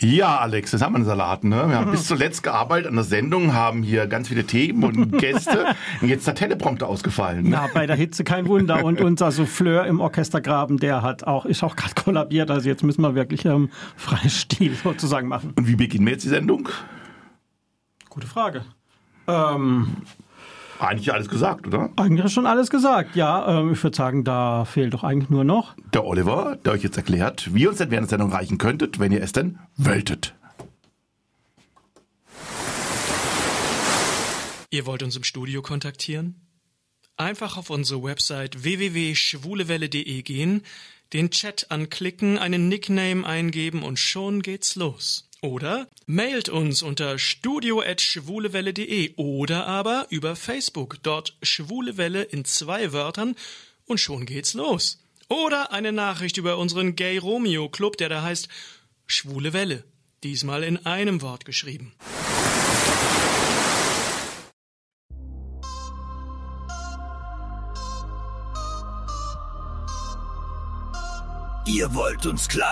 Ja, Alex, das haben wir einen Salat, ne? Wir haben bis zuletzt gearbeitet an der Sendung, haben hier ganz viele Themen und Gäste. Und jetzt ist der Teleprompter ausgefallen. Ja, bei der Hitze kein Wunder. Und unser Souffleur im Orchestergraben, der ist auch gerade kollabiert. Also jetzt müssen wir wirklich freien Stil sozusagen machen. Und wie beginnen wir jetzt die Sendung? Gute Frage. Eigentlich alles gesagt, oder? Eigentlich schon alles gesagt, ja. Ich würde sagen, da fehlt doch eigentlich nur noch Der Oliver, der euch jetzt erklärt, wie ihr uns denn während der Sendung erreichen könntet, wenn ihr es denn wolltet. Ihr wollt uns im Studio kontaktieren? Einfach auf unsere Website www.schwulewelle.de gehen, den Chat anklicken, einen Nickname eingeben und schon geht's los. Oder mailt uns unter studio@schwulewelle.de oder aber über Facebook, dort Schwulewelle in 2 Wörtern und schon geht's los. Oder eine Nachricht über unseren Gay Romeo Club, der da heißt Schwule Welle, diesmal in einem Wort geschrieben. Ihr wollt uns klein